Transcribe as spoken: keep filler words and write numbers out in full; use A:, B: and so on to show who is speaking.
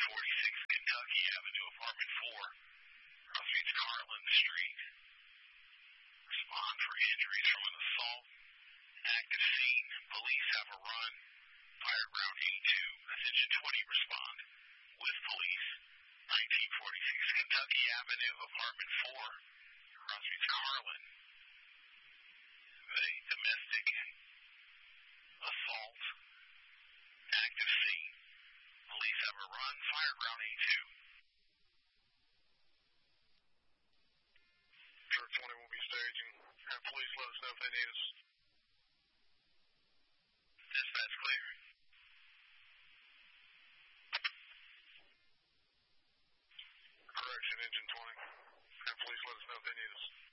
A: forty-six Kentucky Avenue, apartment four, cross streets Carlin Street. Respond for injuries from an assault. Active scene. Police have a run. Fire ground A two. Attention twenty, respond. With police. nineteen forty-six Kentucky Avenue, apartment four, cross streets Carlin. A domestic assault. Active scene. Police have a run. Fire ground A two.
B: Sure, twenty will be staging. Have police let us know if they need us.
A: Dispatch clear.
B: Correction, engine twenty. Have police let us know if they need us.